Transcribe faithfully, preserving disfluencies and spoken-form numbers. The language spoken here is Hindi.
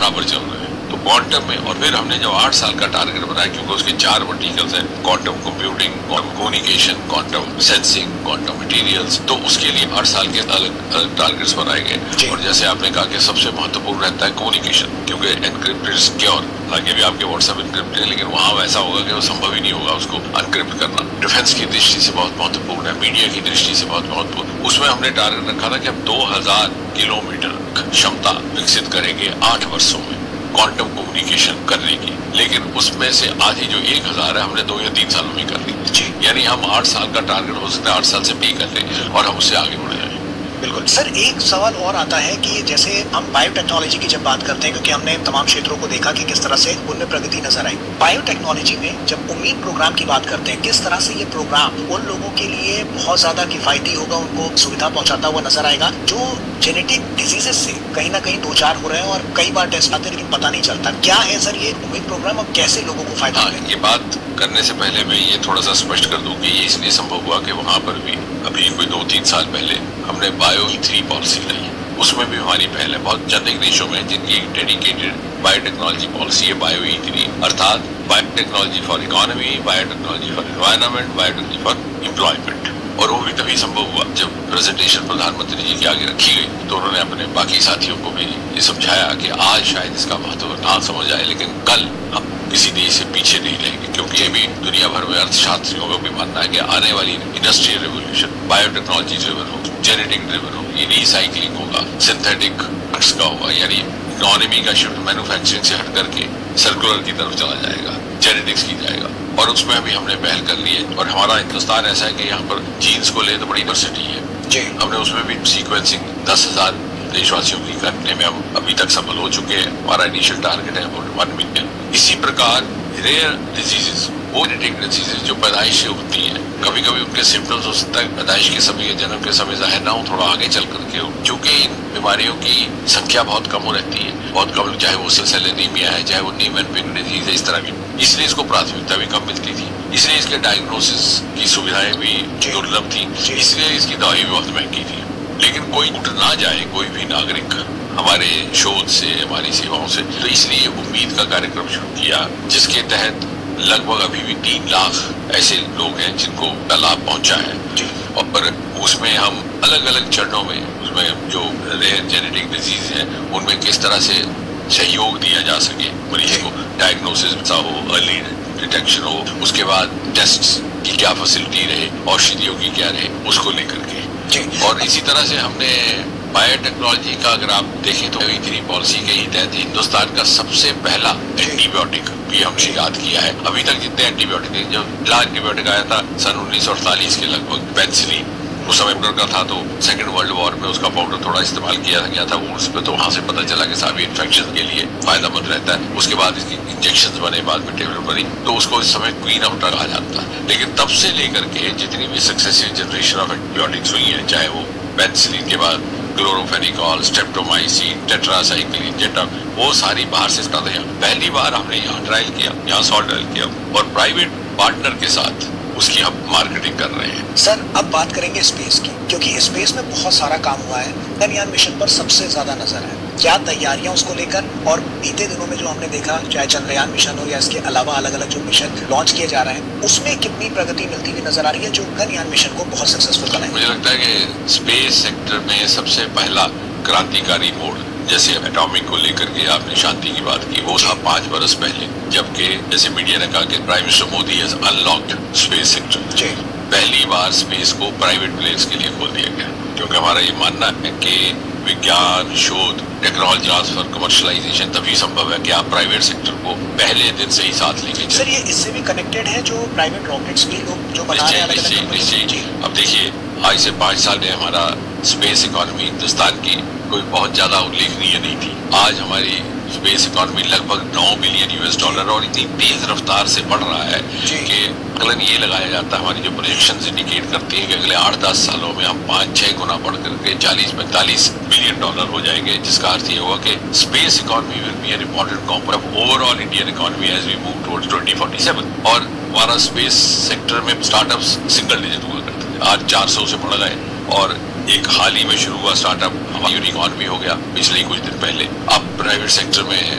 बराबर चल रहे हैं। तो क्वांटम में, और फिर हमने जो आठ साल का टारगेट बनाया, क्योंकि उसके चार वर्टिकल्स हैं, quantum computing, quantum communication, quantum sensing, quantum materials, तो उसके लिए आठ साल के अलग अलग टारगेट्स बनाए गए। और जैसे आपने कहा कि सबसे महत्वपूर्ण रहता है कम्युनिकेशन, क्योंकि एनक्रिप्टेड सिक्योर, हालांकि भी आपके व्हाट्सएप एनक्रिप्टेड है, लेकिन वहां वैसा होगा कि वो संभव ही नहीं होगा उसको अनक्रिप्ट करना। डिफेंस की दृष्टि से बहुत महत्वपूर्ण है, मीडिया की दृष्टि से बहुत महत्वपूर्ण। उसमें हमने टारगेट रखा था कि हम दो हजार किलोमीटर क्षमता विकसित करेंगे आठ वर्षों में क्वांटम कम्युनिकेशन करने की, लेकिन उसमें से आधी जो एक हजार है हमने दो या तीन सालों में कर ली। यानी हम आठ साल का टारगेट हो सकता है आठ साल से भी कर लें और हम उससे आगे बढ़ जाएं। बिल्कुल सर, एक सवाल और आता है कि जैसे हम बायोटेक्नोलॉजी की जब बात करते हैं, क्योंकि हमने तमाम क्षेत्रों को देखा कि किस तरह से उनमें प्रगति नजर आई, बायोटेक्नोलॉजी में जब उम्मीद प्रोग्राम की बात करते हैं, किस तरह से ये प्रोग्राम उन लोगों के लिए बहुत ज्यादा किफायती होगा, उनको सुविधा पहुंचाता हुआ नजर आएगा जो जेनेटिक डिजीजेस से कहीं ना कहीं दो चार हो रहे हैं और कई बार टेस्ट आते हैं लेकिन पता नहीं चलता। क्या है सर ये उम्मीद प्रोग्राम और कैसे लोगों को फायदा है? ये बात करने से पहले मैं ये थोड़ा सा स्पष्ट कर दूं कि ये इसलिए संभव हुआ कि वहां पर भी अभी कोई दो तीन साल पहले हमने बायो ई थ्री पॉलिसी लाई, उसमें भी हमारी पहल है। बहुत चंद एक देशों में जिनकी एक डेडिकेटेड बायोटेक्नोलॉजी पॉलिसी है, बायो ई थ्री, अर्थात biotechnology for economy, biotechnology for environment, biotechnology for employment. और वो भी तभी संभव हुआ जब प्रेजेंटेशन प्रधानमंत्री जी के आगे रखी गई तो उन्होंने अपने बाकी साथियों को भी ये समझाया कि आज शायद इसका महत्व ना समझ आए, लेकिन कल हम किसी देश से पीछे नहीं रहेंगे, क्योंकि ये भी दुनिया भर में अर्थशास्त्रियों का भी मानना है कि आने वाली इंडस्ट्रियल रेवोल्यूशन बायोटेक्नोलॉजी ड्रिवन हो, जेनेटिक ड्रिवन हो, ये रिसाइकलिंग होगा, सिंथेटिक का होगा, यानी इकोनॉमी का शिफ्ट मैन्युफैक्चरिंग से हट करके सर्कुलर की तरफ चला जाएगा, जेनेटिक्स की जाएगा। और उसमें अभी हमने पहल कर ली है। और हमारा हिंदुस्तान ऐसा है कि यहाँ पर जीन्स को ले तो बड़ी यूनिवर्सिटी है जी, हमने उसमें भी सीक्वेंसिंग दस हजार देशवासियों की करने में हम अभी तक सफल हो चुके हैं। हमारा इनिशियल टारगेट है वन मिलियन। इसी प्रकार रेयर डिजीजेस, वो जेनेटिक डिजीजेस जो पैदाइश से होती हैं, कभी कभी उनके सिम्टम्स हो सकता है पैदाइश के समय या जन्म के समय जाहिर ना हो, थोड़ा आगे चल करके हो, क्योंकि इन बीमारियों की संख्या बहुत कम हो रहती है, बहुत कम, चाहे वो सिलसिल एनीमिया है, चाहे वो नीमन डिजीज है, इस तरह की, इसलिए इसको प्राथमिकता भी कम मिलती थी, इसलिए इसके डायग्नोसिस की सुविधाएं भी दुर्लभ थी, इसलिए इसकी दवाई भी बहुत महंगी थी। लेकिन कोई उठ ना जाए, कोई भी नागरिक हमारे शोध से, हमारी सेवाओं से, तो इसलिए उम्मीद का कार्यक्रम शुरू किया, जिसके तहत लगभग अभी भी तीन लाख ऐसे लोग हैं जिनको लाभ पहुंचा है। और उसमें हम अलग अलग चरणों में, उसमें जो रेयर जेनेटिक डिजीज है उनमें किस तरह से सहयोग दिया जा सके, मरीज को डायग्नोसिस हो, अर्ली डिटेक्शन हो, उसके बाद टेस्ट की क्या फैसिलिटी रहे, औषधियों की क्या रहे, उसको लेकर के। और इसी तरह से हमने बायोटेक्नोलॉजी का अगर आप देखें तो ई थ्री पॉलिसी के ही तहत हिंदुस्तान का सबसे पहला एंटीबायोटिक भी हमने याद किया है। अभी तक जितने एंटीबायोटिक, जब पहला एंटीबायोटिक आया था सन उन्नीस सौ अड़तालीस के लगभग, पेनिसिलिन, उस समय का था, तो सेकेंड वर्ल्ड वॉर में उसका पाउडर थोड़ा इस्तेमाल किया गया था वो, उस पर तो वहां से पता चला कि सारी इन्फेक्शन के लिए फायदेमंद रहता है। उसके बाद इसकी इंजेक्शन बने, बाद में टेबलेट बनी, तो उसको इस समय क्वीन ऑफ ड्रग कहा जाता है। लेकिन तब से लेकर के जितनी भी सक्सेसिव जनरेशन ऑफ एंटीबायोटिक्स हुई है, चाहे वो पेनिसिलिन के बाद क्लोरोफेनिकॉल, स्ट्रेप्टोमाइसिन, टेट्रासाइक्लिन, जेटा, वो सारी बाहर से स्टार्ट है। पहली बार हमने यहाँ ट्रायल किया, यहाँ सॉल्ट ट्रायल किया और प्राइवेट पार्टनर के साथ उसकी हम मार्केटिंग कर रहे हैं। सर अब बात करेंगे स्पेस की, क्योंकि स्पेस में बहुत सारा काम हुआ है, गगनयान मिशन पर सबसे ज्यादा नजर है, क्या तैयारियां उसको लेकर, और बीते दिनों में जो हमने देखा, चाहे चंद्रयान मिशन हो या इसके अलावा अलग अलग जो मिशन लॉन्च किए जा रहे हैं, उसमें कितनी प्रगति मिलती हुई नजर आ रही है जो गगनयान मिशन को बहुत सक्सेसफुल बनाए। मुझे लगता है कि स्पेस सेक्टर में सबसे पहला क्रांतिकारी मोड़, जैसे एटॉमिक को लेकर के आपने शांति की बात की, वो था पांच बरस पहले, जबकि जैसे मीडिया ने कहा कि prime minister Modi has unlocked space sector. पहली बार स्पेस को प्राइवेट प्लेयर्स के लिए खोल दिया गया, क्योंकि हमारा ये मानना है कि विज्ञान, शोध, टेक्नोलॉजी ट्रांसफर, कमर्शलाइजेशन तभी संभव है कि आप प्राइवेट सेक्टर को पहले दिन से ही साथ लेके चलें। सर ये इससे भी कनेक्टेड है जो प्राइवेट रॉकेट्स भी लोग जो बना रहे हैं अलग अलग कंपनी। अब देखिए, आज से पांच साल में हमारा स्पेस इकोनॉमी हिंदुस्तान की कोई बहुत ज्यादा उल्लेखनीय नहीं थी। आज हमारी स्पेस इकोनॉमी लगभग नौ बिलियन यूएस डॉलर और इतनी तेज रफ्तार से बढ़ रहा है कि आकलन ये लगाया जाता है, हमारी जो प्रोजेक्शंस इंडिकेट करती है कि अगले आठ दस सालों में हम पाँच छह गुना बढ़ करके चालीस पैंतालीस बिलियन डॉलर हो जाएंगे, जिसका अर्थ ये होगा कि space economy will be an important component of overall Indian economy as we move towards twenty forty seven. और हमारा स्पेस सेक्टर में स्टार्टअप्स सिंगल डिजिट हुआ करते थे, आज चार सौ से बढ़ गए, और एक हाल ही में शुरू हुआ स्टार्टअप हमारा यूनिकॉर्न भी हो गया पिछले कुछ दिन पहले। अब प्राइवेट सेक्टर में